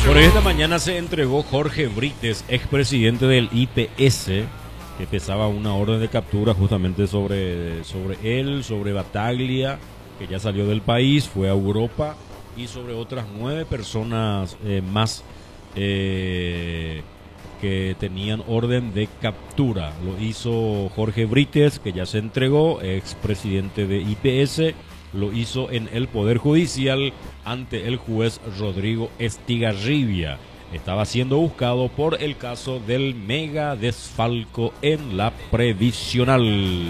Por esta mañana se entregó Jorge Brites, expresidente del IPS, que pesaba una orden de captura justamente sobre él, sobre Bataglia, que ya salió del país, fue a Europa, y sobre otras 9 personas más que tenían orden de captura. Lo hizo Jorge Brites, que ya se entregó, expresidente de IPS. Lo hizo en el Poder Judicial ante el juez Rodrigo Estigarribia. Estaba siendo buscado por el caso del mega desfalco en la previsional.